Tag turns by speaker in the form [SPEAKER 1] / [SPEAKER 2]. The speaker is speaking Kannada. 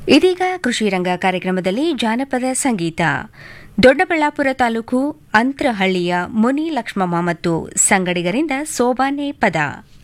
[SPEAKER 1] ಇದೀಗ ಕೃಷಿ ರಂಗ ಕಾರ್ಯಕ್ರಮದಲ್ಲಿ ಜಾನಪದ ಸಂಗೀತ ದೊಡ್ಡಬಳ್ಳಾಪುರ ತಾಲೂಕು ಅಂತ್ರಹಳ್ಳಿಯ ಮುನಿ ಲಕ್ಷ್ಮಮ್ಮ ಮತ್ತು ಸಂಗಡಿಗರಿಂದ ಸೋಬಾನೆ ಪದ.